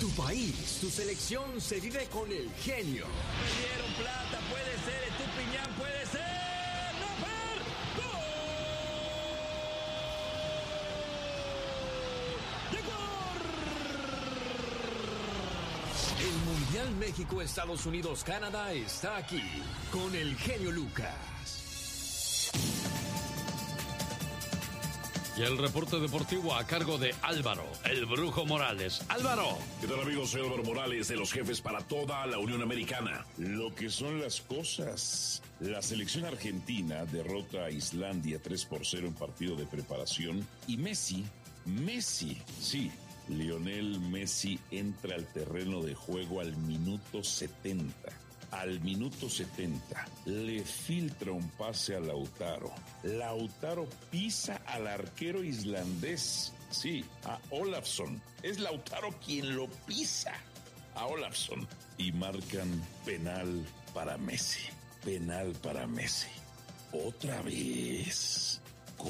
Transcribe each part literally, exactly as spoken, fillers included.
tu país, tu selección se vive con el genio. Perdieron plata, puede ser, Estupiñán, puede ser. ¡No, per! ¡Gol! El Mundial México-Estados Unidos-Canadá está aquí con el genio Lucas. Y el reporte deportivo a cargo de Álvaro, el Brujo Morales. ¡Álvaro! ¿Qué tal, amigos? Soy Álvaro Morales, de los jefes para toda la Unión Americana. Lo que son las cosas. La selección argentina derrota a Islandia tres por cero en partido de preparación. Y Messi, Messi, sí, Lionel Messi entra al terreno de juego al minuto setenta. Al minuto setenta, le filtra un pase a Lautaro. Lautaro pisa al arquero islandés, sí, a Olafsson. Es Lautaro quien lo pisa a Olafsson. Y marcan penal para Messi. Penal para Messi. ¿Otra vez?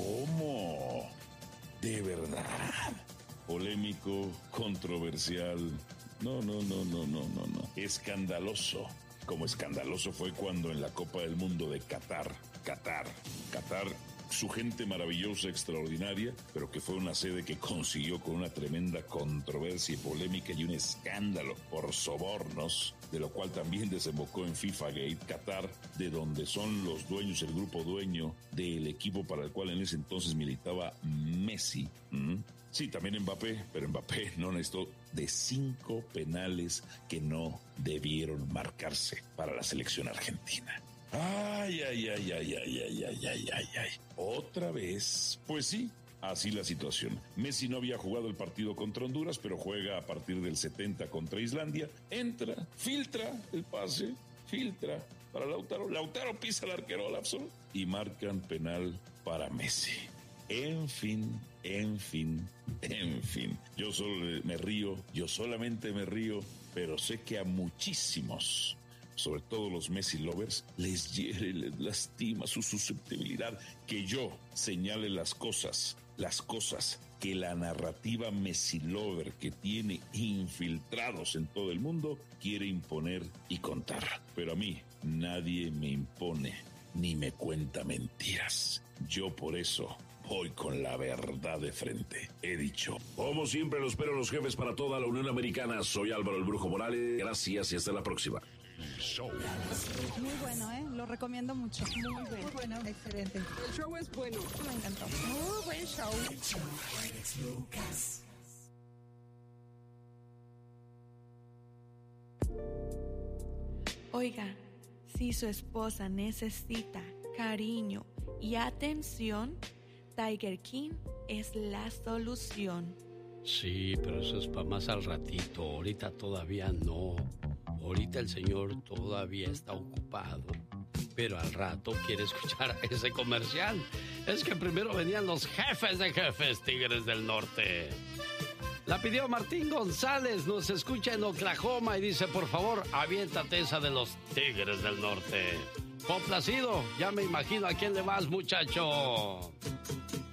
¿Cómo? ¿De verdad? Polémico, controversial. No, no, no, no, no, no, no. Escandaloso. Como escandaloso fue cuando en la Copa del Mundo de Qatar, Qatar, Qatar, su gente maravillosa, extraordinaria, pero que fue una sede que consiguió con una tremenda controversia y polémica y un escándalo por sobornos, de lo cual también desembocó en FIFA Gate. Qatar, de donde son los dueños, el grupo dueño del equipo para el cual en ese entonces militaba Messi. ¿Mm? Sí, también Mbappé, pero Mbappé no necesitó de cinco penales que no debieron marcarse para la selección argentina. Ay, ay, ay, ay, ay, ay, ay, ay, ay, ay. Otra vez, pues sí, así la situación. Messi no había jugado el partido contra Honduras, pero juega a partir del setenta contra Islandia. Entra, filtra el pase, filtra para Lautaro. Lautaro pisa al arquero Olafsson y marcan penal para Messi. En fin, en fin, en fin. Yo solo me río, yo solamente me río, pero sé que a muchísimos, sobre todo los Messi lovers, les hiere, les lastima su susceptibilidad que yo señale las cosas, las cosas que la narrativa Messi lover que tiene infiltrados en todo el mundo quiere imponer y contar. Pero a mí nadie me impone ni me cuenta mentiras. Yo por eso voy con la verdad de frente. He dicho. Como siempre, los espero los jefes para toda la Unión Americana. Soy Álvaro el Brujo Morales. Gracias y hasta la próxima. Show. Muy bueno, ¿eh? Lo recomiendo mucho. Muy bueno. Muy bueno. Excelente. El show es bueno. Me encantó. Muy buen show. Oiga, si su esposa necesita cariño y atención, Tiger King es la solución. Sí, pero eso es para más al ratito. Ahorita todavía no. Ahorita el señor todavía está ocupado. Pero al rato quiere escuchar ese comercial. Es que primero venían los jefes de jefes, Tigres del Norte. La pidió Martín González, nos escucha en Oklahoma y dice, por favor, aviéntate esa de los Tigres del Norte. Complacido, ya me imagino a quién le vas, muchacho.